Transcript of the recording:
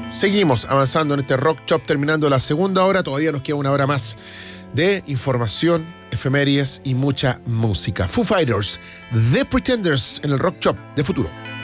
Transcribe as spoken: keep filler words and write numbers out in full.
Seguimos avanzando en este Rock Chop, terminando la segunda hora. Todavía nos queda una hora más de información, efemérides y mucha música. Foo Fighters, The Pretenders en el Rock Chop de Futuro.